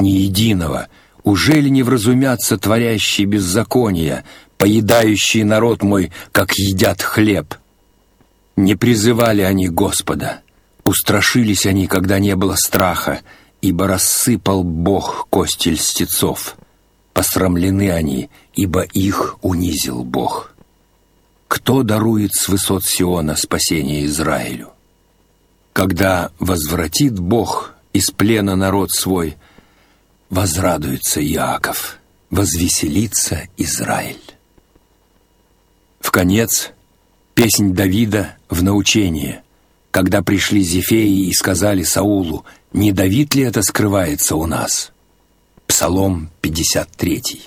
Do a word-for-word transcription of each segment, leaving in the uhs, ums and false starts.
ни единого. Ужели не вразумятся творящие беззакония, поедающие народ мой, как едят хлеб? Не призывали они Господа, устрашились они, когда не было страха, ибо рассыпал Бог кости льстецов. Посрамлены они, ибо их унизил Бог. Кто дарует с высот Сиона спасение Израилю? Когда возвратит Бог из плена народ свой, возрадуется Иаков, возвеселится Израиль. Вконец песнь Давида в научение, когда пришли Зефеи и сказали Саулу: «Не Давид ли это скрывается у нас?» Псалом пятьдесят три.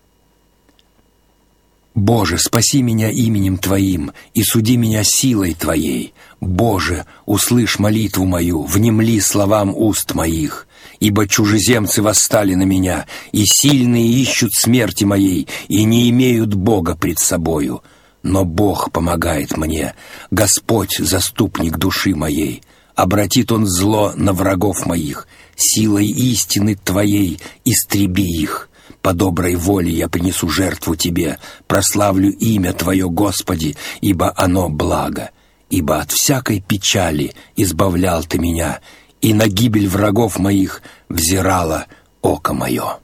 «Боже, спаси меня именем Твоим и суди меня силой Твоей. Боже, услышь молитву мою, внемли словам уст моих. Ибо чужеземцы восстали на меня, и сильные ищут смерти моей, и не имеют Бога пред собою. Но Бог помогает мне, Господь — заступник души моей. Обратит Он зло на врагов моих, силой истины Твоей истреби их. По доброй воле я принесу жертву Тебе, прославлю имя Твое, Господи, ибо оно благо. Ибо от всякой печали избавлял Ты меня, и на гибель врагов моих взирало око мое».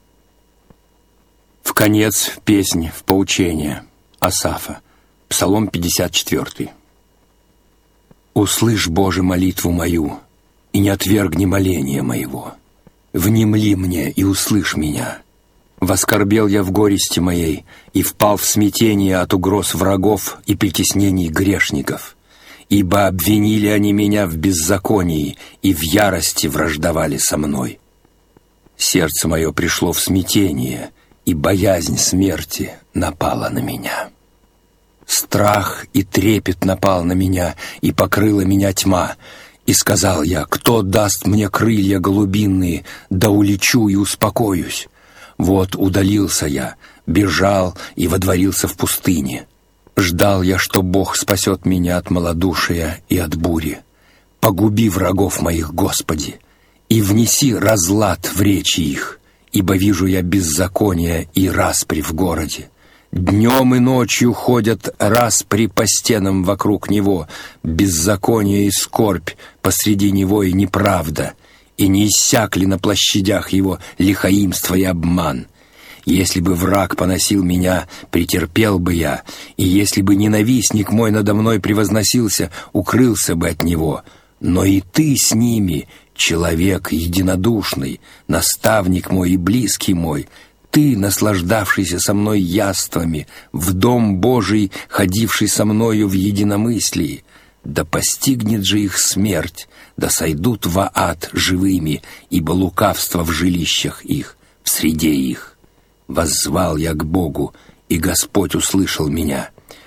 Вконец песнь в поучение Асафа, Псалом пятьдесят четыре. «Услышь, Боже, молитву мою, и не отвергни моления моего. Внемли мне и услышь меня. Воскорбел я в горести моей и впал в смятение от угроз врагов и притеснений грешников. Ибо обвинили они меня в беззаконии и в ярости враждовали со мной. Сердце мое пришло в смятение, и боязнь смерти напала на меня. Страх и трепет напал на меня, и покрыла меня тьма. И сказал я: кто даст мне крылья голубиные, да улечу и успокоюсь? Вот удалился я, бежал и водворился в пустыне. Ждал я, что Бог спасет меня от малодушия и от бури. Погуби врагов моих, Господи, и внеси разлад в речи их, ибо вижу я беззаконие и распри в городе. Днем и ночью ходят распри по стенам вокруг него, беззаконие и скорбь посреди него и неправда, и не иссякли на площадях его лихоимство и обман. Если бы враг поносил меня, претерпел бы я, и если бы ненавистник мой надо мной превозносился, укрылся бы от него. Но и ты с ними, человек единодушный, наставник мой и близкий мой, ты, наслаждавшийся со мной яствами, в дом Божий, ходивший со мною в единомыслии, да постигнет же их смерть, да сойдут во ад живыми, ибо лукавство в жилищах их, в среде их. Воззвал я к Богу, и Господь услышал меня.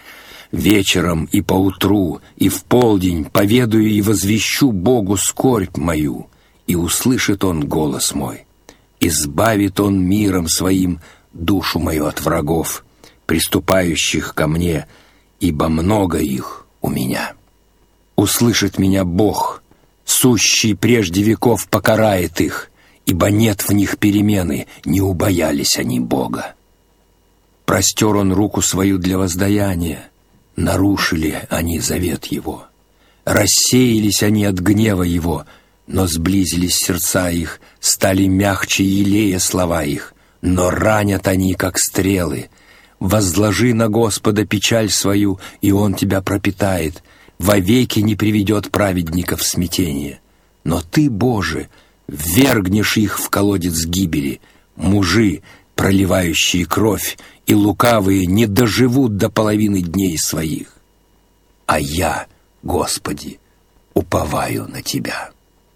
Вечером и поутру, и в полдень поведаю и возвещу Богу скорбь мою, и услышит Он голос мой. Избавит Он миром Своим душу мою от врагов, приступающих ко мне, ибо много их у меня. Услышит меня Бог, сущий прежде веков покарает их, ибо нет в них перемены, не убоялись они Бога. Простер Он руку свою для воздаяния, нарушили они завет Его. Рассеялись они от гнева Его, но сблизились сердца их, стали мягче елея слова их, но ранят они, как стрелы. Возложи на Господа печаль свою, и Он тебя пропитает, вовеки не приведет праведников в смятение. Но Ты, Боже, ввергнешь их в колодец гибели, мужи, проливающие кровь, и лукавые не доживут до половины дней своих. А я, Господи, уповаю на Тебя».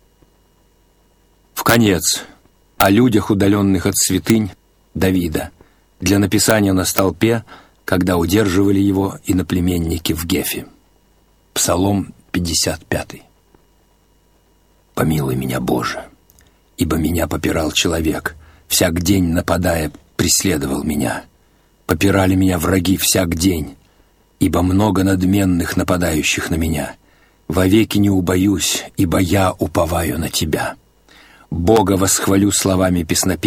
Вконец о людях, удаленных от святынь Давида, для написания на столпе, когда удерживали его иноплеменники в Гефе. Псалом пятьдесят пять. «Помилуй меня, Боже, ибо меня попирал человек, всяк день нападая преследовал меня. Попирали меня враги всяк день, ибо много надменных, нападающих на меня. Вовеки не убоюсь, ибо я уповаю на Тебя. Бога восхвалю словами песнопения,